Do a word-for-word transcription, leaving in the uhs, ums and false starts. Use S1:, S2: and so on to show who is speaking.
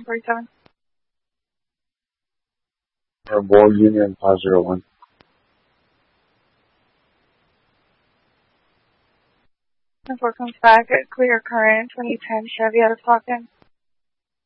S1: forty-seven.
S2: Airborne Union five zero one.
S1: ten four comes back at Clear Current, twenty ten Chevy out of Stockton.